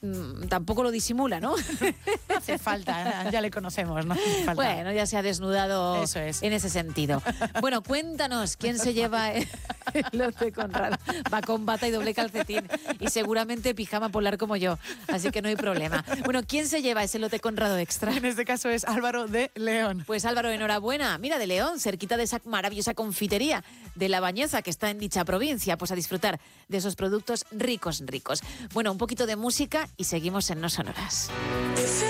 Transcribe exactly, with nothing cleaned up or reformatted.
mmm, tampoco lo disimula, ¿no? No hace falta, ya le conocemos, ¿no? Hace falta. Bueno, ya se ha desnudado Eso es. en ese sentido. Bueno, cuéntanos, ¿quién se lleva el lote Conrado? Va con bata y doble calcetín y seguramente pijama polar como yo, así que no hay problema. Bueno, ¿quién se lleva ese lote Conrado extra? En este caso es Álvaro de León. Pues Álvaro, enhorabuena. Mira, de León, cerquita de esa maravillosa confitería de La Bañeza que está en dicha provincia, pues a disfrutar de esos productos ricos, ricos. Bueno, un poquito de música y seguimos en No Sonoras.